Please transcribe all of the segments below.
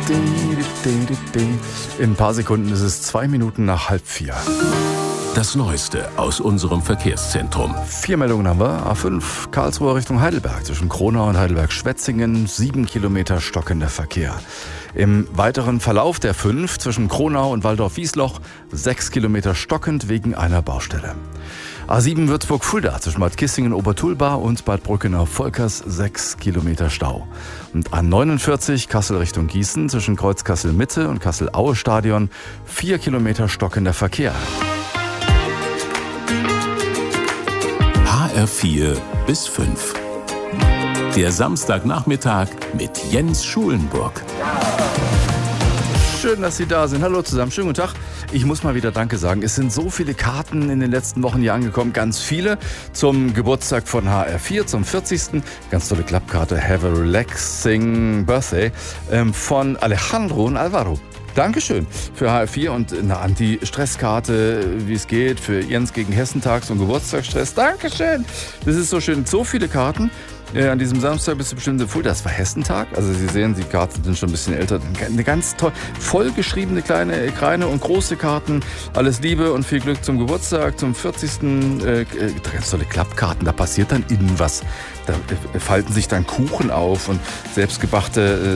In ein paar Sekunden ist es 2 Minuten nach 3:30. Das Neueste aus unserem Verkehrszentrum. 4 Meldungen haben wir. A5 Karlsruhe Richtung Heidelberg. Zwischen Kronau und Heidelberg-Schwetzingen 7 Kilometer stockender Verkehr. Im weiteren Verlauf der 5 zwischen Kronau und Waldorf-Wiesloch 6 Kilometer stockend wegen einer Baustelle. A7 Würzburg-Fulda zwischen Bad Kissingen-Obertulba und Bad Brückenau-Volkers 6 Kilometer Stau. Und A49 Kassel Richtung Gießen zwischen Kreuz Kassel-Mitte und Kassel-Aue-Stadion 4 Kilometer stockender Verkehr. HR4 bis 5. Der Samstagnachmittag mit Jens Schulenburg. Schön, dass Sie da sind. Hallo zusammen, schönen guten Tag. Ich muss mal wieder Danke sagen. Es sind so viele Karten in den letzten Wochen hier angekommen. Ganz viele zum Geburtstag von HR4, zum 40. Ganz tolle Klappkarte, Have a Relaxing Birthday von Alejandro und Alvaro. Dankeschön für HR4 und eine Anti-Stress-Karte, wie es geht, für Jens gegen Hessentags- und Geburtstagsstress. Dankeschön. Das ist so schön. So viele Karten. An diesem Samstag bist du bestimmt voll. Das war Hessentag. Also Sie sehen, die Karten sind schon ein bisschen älter. Eine ganz toll, vollgeschriebene kleine und große Karten. Alles Liebe und viel Glück zum Geburtstag, zum 40. Ganz tolle Klappkarten. Da passiert dann innen was. Da falten sich dann Kuchen auf und selbstgeklöppelte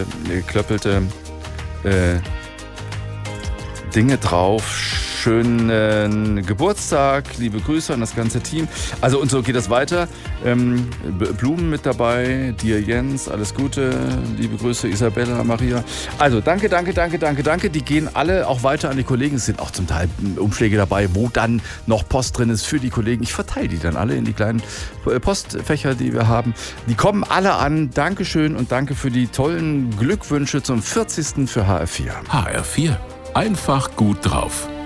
Dinge drauf. Schönen Geburtstag, liebe Grüße an das ganze Team. Also und so geht das weiter. Blumen mit dabei, dir Jens, alles Gute, liebe Grüße Isabella, Maria. Also danke. Die gehen alle auch weiter an die Kollegen. Es sind auch zum Teil Umschläge dabei, wo dann noch Post drin ist für die Kollegen. Ich verteile die dann alle in die kleinen Postfächer, die wir haben. Die kommen alle an. Dankeschön und danke für die tollen Glückwünsche zum 40. für HR4. HR4. Einfach gut drauf.